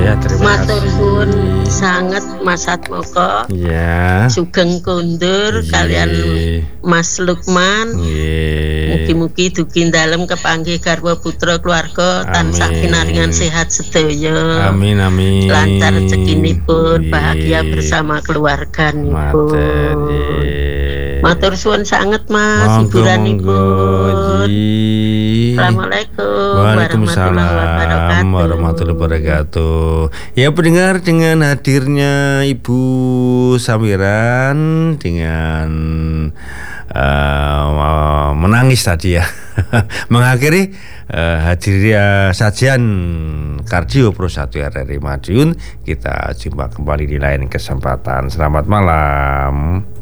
Ya, terima Matur kasih. suwun sanget Mas Atmoko. Ya. Sugeng kondur kalian Mas Lukman. Mugi-mugi dugi dalem kepanggih garwa putra keluarga tansah pinaringan sehat sedaya. Amin amin. Lancar rezekinipun, bahagia bersama keluarganipun. Matur suwun sanget Mas hiburanipun. Assalamualaikum Waalaikumsalam warahmatullahi wabarakatuh. Ya pendengar, dengan hadirnya Ibu Sawiran dengan menangis tadi ya mengakhiri hadirnya sajian Kardio Pro 1 RRI Madiun. Kita jumpa kembali di lain kesempatan. Selamat malam.